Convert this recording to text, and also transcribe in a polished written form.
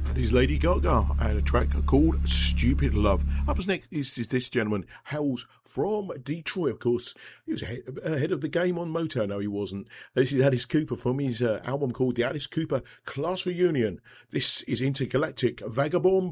Is Lady Gaga and a track called Stupid Love. Up next is this gentleman, Hells from Detroit, of course. He was ahead of the game on Motown. No, he wasn't. This is Alice Cooper from his album called The Alice Cooper Class Reunion. This is Intergalactic Vagabond